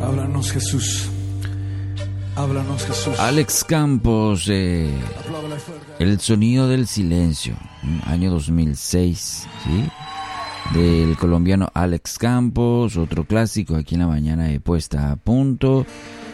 Háblanos, Jesús. Háblanos, Jesús. Alex Campos, El sonido del silencio, año 2006, ¿sí? Del colombiano Alex Campos, otro clásico aquí en la mañana de Puesta a Punto,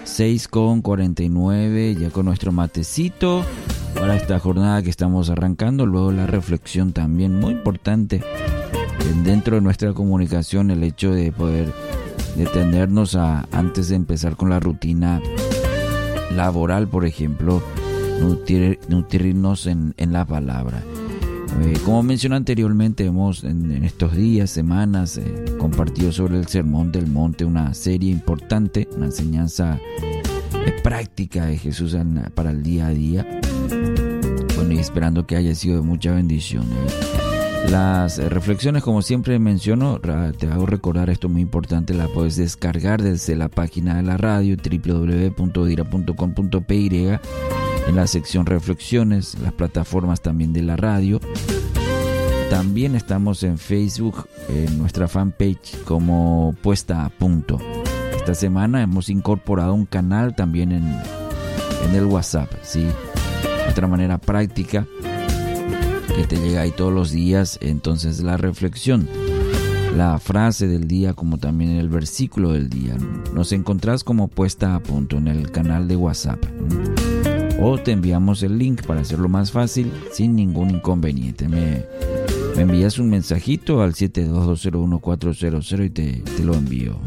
6:49, ya con nuestro matecito para esta jornada que estamos arrancando. Luego la reflexión también muy importante dentro de nuestra comunicación, el hecho de poder detenernos antes de empezar con la rutina laboral, por ejemplo, nutrirnos en la palabra. Como mencioné anteriormente, hemos en estos días, semanas, compartido sobre el Sermón del Monte, una serie importante, una enseñanza práctica de Jesús para el día a día. Bueno, y esperando que haya sido de mucha bendición. Las reflexiones, como siempre menciono, te hago recordar esto muy importante, la puedes descargar desde la página de la radio www.dira.com.py, en la sección reflexiones, las plataformas también de la radio. También estamos en Facebook, en nuestra fanpage como Puesta a Punto. Esta semana hemos incorporado un canal también en el WhatsApp, ¿sí? Otra manera práctica que te llega ahí todos los días. Entonces la reflexión, la frase del día, como también el versículo del día, nos encontrás como Puesta a Punto en el canal de WhatsApp, o te enviamos el link para hacerlo más fácil sin ningún inconveniente. Me envías un mensajito al 72201-400 y te lo envío.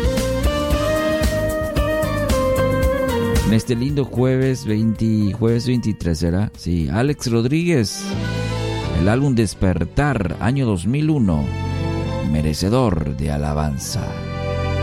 En este lindo jueves 23 será, sí, Alex Rodríguez, el álbum Despertar, año 2001, merecedor de alabanza.